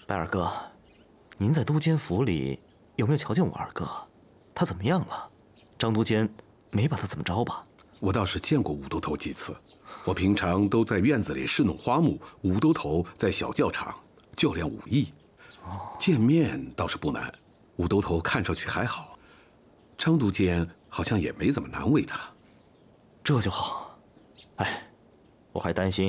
白二哥，您在都监府里有没有瞧见我二哥？他怎么样了？张都监没把他怎么着吧？ 我倒是见过武都头几次，我平常都在院子里侍弄花木，武都头在小教场就练武艺。见面倒是不难，武都头看上去还好，张都监好像也没怎么难为他。 这就好。哎，我还担心